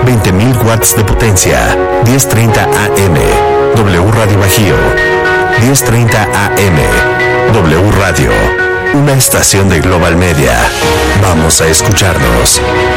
20.000 watts de potencia. 10:30 AM. W Radio Bajío. 10:30 AM. W Radio. Una estación de Global Media. Vamos a escucharnos.